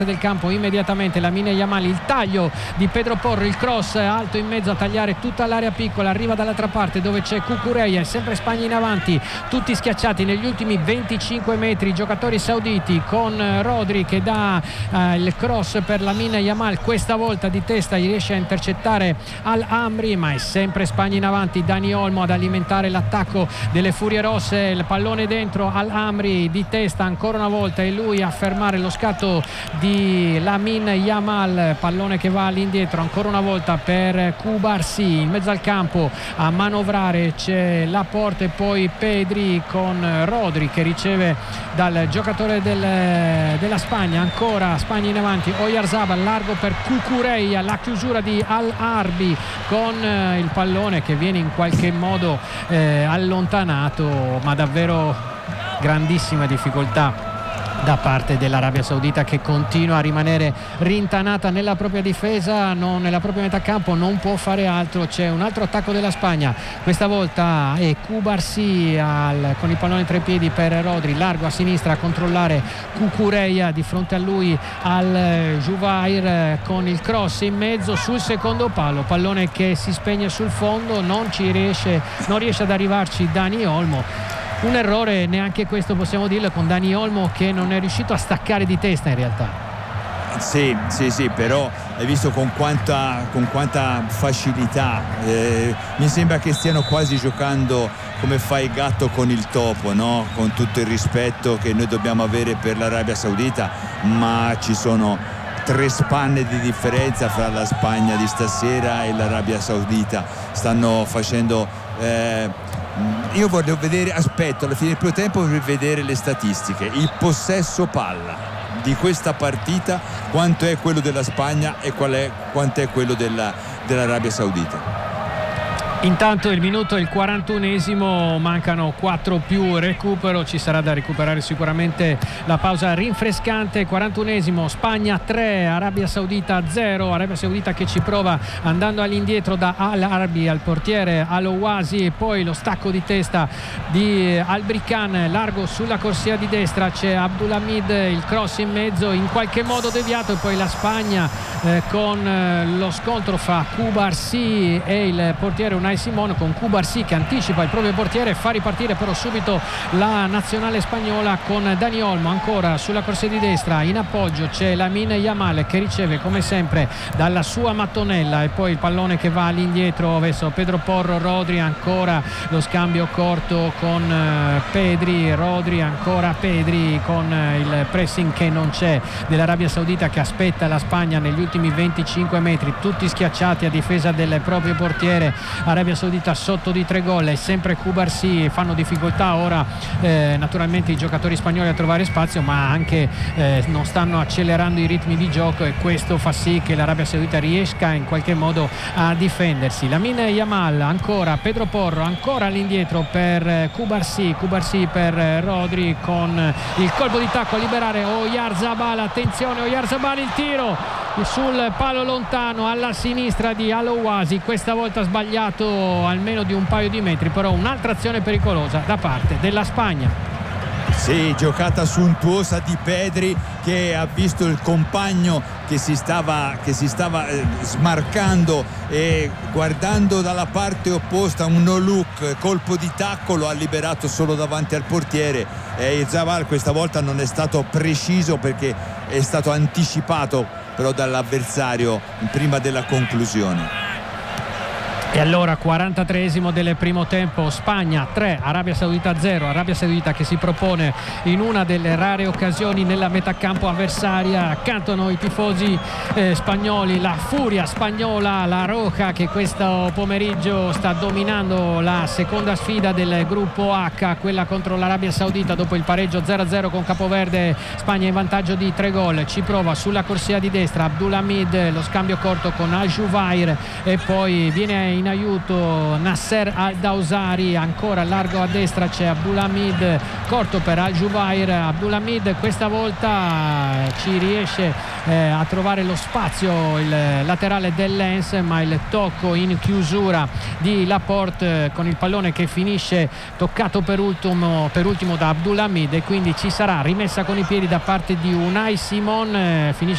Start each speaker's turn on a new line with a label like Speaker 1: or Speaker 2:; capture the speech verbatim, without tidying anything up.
Speaker 1: del campo immediatamente Lamine Yamal, il taglio di Pedro Porro, il cross alto in mezzo a tagliare tutta l'area piccola, arriva dall'altra parte dove c'è Cucurella, sempre Spagna in avanti, tutti schiacciati negli ultimi venticinque metri i giocatori sauditi, con Rodri che dà eh, il cross per Lamine Yamal, questa volta di testa riesce a intercettare Al-Amri, ma è sempre Spagna in avanti. Dani Olmo ad alimentare l'attacco delle Furie Rosse, il pallone dentro, Al-Amri di testa ancora una volta e lui a fermare lo scatto di Lamine Yamal, pallone che va all'indietro ancora una volta per Cubarsí, in mezzo al campo a manovrare c'è Laporte e poi Pedri con Rodri che riceve dal giocatore del, della Spagna, ancora Spagna in avanti, Oyarzabal largo per Cucurella, la chiusura di Al-Arbi con il pallone che viene in qualche modo eh, allontanato, ma davvero grandissima difficoltà da parte dell'Arabia Saudita, che continua a rimanere rintanata nella propria difesa, non nella propria metà campo, non può fare altro. C'è un altro attacco della Spagna, questa volta è Cubarsí al, con il pallone tra i piedi per Rodri, largo a sinistra a controllare Cucurella, di fronte a lui al Juvair con il cross in mezzo sul secondo palo, pallone che si spegne sul fondo, non ci riesce, non riesce ad arrivarci Dani Olmo. Un errore, neanche questo possiamo dirlo, con Dani Olmo che non è riuscito a staccare di testa in realtà.
Speaker 2: Sì, sì, sì, però hai visto con quanta, con quanta facilità. Eh, mi sembra che stiano quasi giocando come fa il gatto con il topo, no? Con tutto il rispetto che noi dobbiamo avere per l'Arabia Saudita, ma ci sono tre spanne di differenza fra la Spagna di stasera e l'Arabia Saudita. Stanno facendo... Eh, io voglio vedere, aspetto alla fine del primo tempo per vedere le statistiche, il possesso palla di questa partita, quanto è quello della Spagna e qual è, quanto è quello della, dell'Arabia Saudita.
Speaker 1: Intanto il minuto è il quarantunesimo, mancano quattro più recupero, ci sarà da recuperare sicuramente la pausa rinfrescante. quarantunesimo, Spagna tre, Arabia Saudita zero, Arabia Saudita che ci prova andando all'indietro da Al-Arbi al portiere Al-Owasi, e poi lo stacco di testa di Albrican largo sulla corsia di destra, c'è Abdulhamid, il cross in mezzo in qualche modo deviato, e poi la Spagna eh, con eh, lo scontro fra Cubarsí e il portiere Unai Simon, con Cubarsí che anticipa il proprio portiere e fa ripartire però subito la nazionale spagnola con Dani Olmo ancora sulla corsia di destra, in appoggio c'è Lamine Yamal che riceve come sempre dalla sua mattonella, e poi il pallone che va all'indietro verso Pedro Porro, Rodri, ancora lo scambio corto con Pedri, Rodri ancora Pedri, con il pressing che non c'è dell'Arabia Saudita che aspetta la Spagna negli ultimi venticinque metri, tutti schiacciati a difesa del proprio portiere. Arabia Saudita sotto di tre gol, e sempre Cubarsí, fanno difficoltà ora eh, naturalmente i giocatori spagnoli a trovare spazio, ma anche eh, non stanno accelerando i ritmi di gioco, e questo fa sì che l'Arabia Saudita riesca in qualche modo a difendersi. Lamine Yamal, ancora Pedro Porro, ancora all'indietro per Cubarsí, Cubarsí per Rodri con il colpo di tacco a liberare Oyarzabal, attenzione Oyarzabal, il tiro sul palo lontano alla sinistra di Al-Owasi, questa volta sbagliato almeno di un paio di metri, però un'altra azione pericolosa da parte della Spagna.
Speaker 2: Sì, giocata sontuosa di Pedri che ha visto il compagno che si stava, che si stava eh, smarcando, e guardando dalla parte opposta un no look, colpo di tacco, lo ha liberato solo davanti al portiere, e il Zaval questa volta non è stato preciso perché è stato anticipato però dall'avversario prima della conclusione.
Speaker 1: E allora quarantatreesimo del primo tempo, Spagna tre, Arabia Saudita zero, Arabia Saudita che si propone in una delle rare occasioni nella metà campo avversaria. Cantano i tifosi eh, spagnoli, la furia spagnola, la Roja che questo pomeriggio sta dominando la seconda sfida del gruppo H, quella contro l'Arabia Saudita dopo il pareggio zero a zero con Capoverde. Spagna in vantaggio di tre gol, ci prova sulla corsia di destra Abdulhamid, lo scambio corto con Al-Juvair, e poi viene in in aiuto Nasser Al-Dawsari, ancora largo a destra c'è Abdulhamid, corto per Al-Juvair. Abdulhamid questa volta ci riesce eh, a trovare lo spazio il laterale del Lens, ma il tocco in chiusura di Laporte con il pallone che finisce toccato per ultimo, per ultimo da Abdulhamid, e quindi ci sarà rimessa con i piedi da parte di Unai Simon. eh, finisce